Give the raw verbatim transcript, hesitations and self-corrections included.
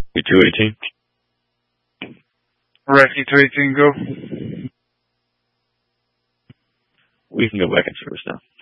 We two eighteen. Recce two eighteen, go. We can go back in service now.